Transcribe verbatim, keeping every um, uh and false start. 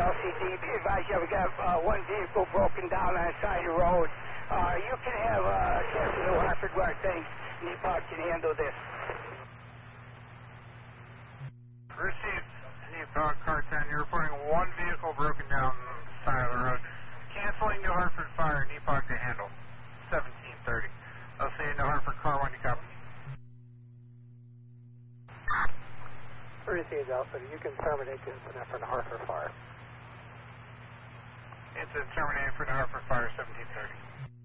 L C D. Be advised, yeah, we got uh, one vehicle broken down on the side of the road. Uh, you can have uh, Captain New Hartford where I think Nepog can handle this. Received, Nepog Car ten. You're reporting one vehicle broken down on the side of the road. Canceling New Hartford Fire, Nepog to handle. seventeen thirty. I'll see you New Hartford Car one, you copy. Received, Alpha. You can terminate the incident for New Hartford Fire. Incident terminated for New Hartford Fire, seventeen thirty.